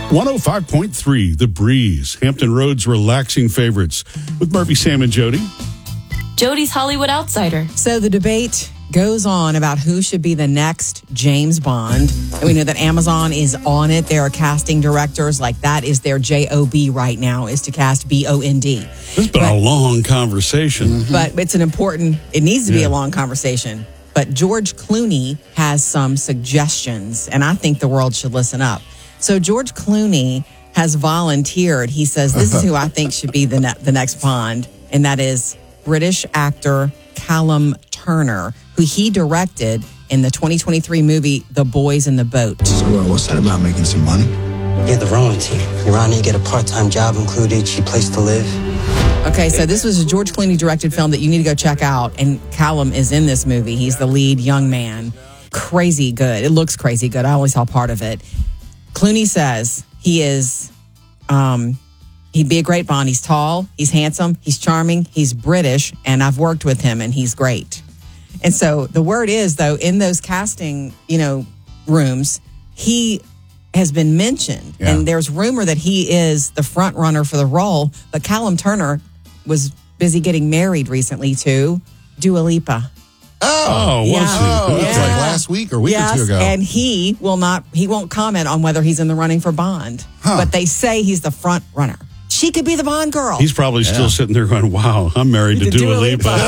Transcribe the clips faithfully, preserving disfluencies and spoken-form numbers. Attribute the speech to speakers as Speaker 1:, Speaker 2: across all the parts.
Speaker 1: one oh five point three, The Breeze, Hampton Roads relaxing favorites with Murphy, Sam, and Jody.
Speaker 2: Jody's Hollywood Outsider.
Speaker 3: So the debate goes on about who should be the next James Bond. And we know that Amazon is on it. There are casting directors. Like, that is their J O B right now, is to cast B O N D.
Speaker 1: It's been
Speaker 3: but,
Speaker 1: a long conversation.
Speaker 3: Mm-hmm. But it's an important, it needs to be
Speaker 1: yeah.
Speaker 3: a long conversation. But George Clooney has some suggestions, and I think the world should listen up. So George Clooney has volunteered. He says, this is who I think should be the, ne- the next Bond, and that is British actor Callum Turner, who he directed in the twenty twenty-three movie The Boys in the Boat.
Speaker 4: So what's that about making some money?
Speaker 5: You're the wrong team. You're on here, you get a part-time job included, cheap place to live.
Speaker 3: Okay, so this was a George Clooney directed film that you need to go check out, and Callum is in this movie. He's the lead young man. Crazy good. It looks crazy good. I only saw part of it. Clooney says he is, um, he'd be a great Bond. He's tall, he's handsome, he's charming, he's British, and I've worked with him, and he's great. And so the word is, though, in those casting, you know, rooms, he has been mentioned,
Speaker 1: yeah.
Speaker 3: and there's rumor that he is the front runner for the role. But Callum Turner was busy getting married recently to Dua Lipa.
Speaker 1: Oh,
Speaker 3: yeah.
Speaker 1: was he?
Speaker 6: Oh,
Speaker 1: Okay.
Speaker 6: that's like last week or a week
Speaker 3: yes,
Speaker 6: or two ago.
Speaker 3: and he will not. He won't comment on whether he's in the running for Bond.
Speaker 6: Huh.
Speaker 3: But they say he's the front runner. She could be the Bond girl.
Speaker 1: He's probably still
Speaker 6: Yeah.
Speaker 1: sitting there going, wow, I'm married to
Speaker 3: To
Speaker 1: Dua
Speaker 3: Dua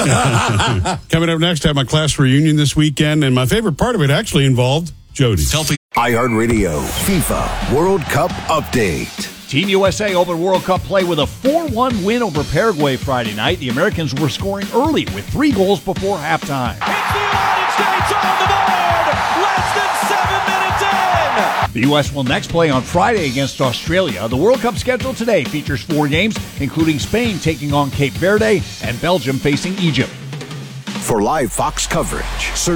Speaker 1: Lipa. Coming up next, I have my class reunion this weekend, and my favorite part of it actually involved Jody.
Speaker 7: iHeartRadio FIFA World Cup Update.
Speaker 8: Team U S A opened World Cup play with a four one win over Paraguay Friday night. The Americans were scoring early with three goals before halftime.
Speaker 9: It's the United States on the board! Less than seven minutes in!
Speaker 8: The U S will next play on Friday against Australia. The World Cup schedule today features four games, including Spain taking on Cape Verde and Belgium facing Egypt.
Speaker 7: For live Fox coverage, search